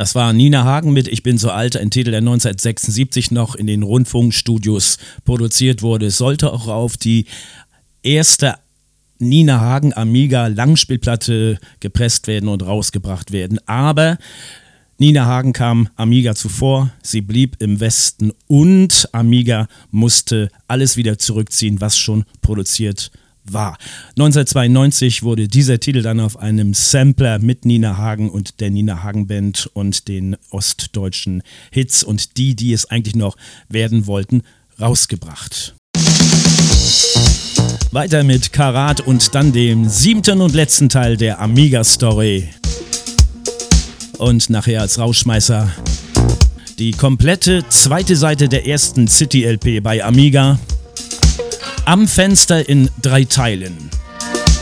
Das war Nina Hagen mit Ich bin so alt, ein Titel, der 1976 noch in den Rundfunkstudios produziert wurde. Es sollte auch auf die erste Nina Hagen Amiga Langspielplatte gepresst werden und rausgebracht werden. Aber Nina Hagen kam Amiga zuvor, sie blieb im Westen und Amiga musste alles wieder zurückziehen, was schon produziert war. 1992 wurde dieser Titel dann auf einem Sampler mit Nina Hagen und der Nina Hagen Band und den ostdeutschen Hits und die es eigentlich noch werden wollten, rausgebracht. Weiter mit Karat und dann dem 7. und letzten Teil der Amiga-Story. Und nachher als Rausschmeißer die komplette zweite Seite der ersten City-LP bei Amiga. Am Fenster in 3 Teilen.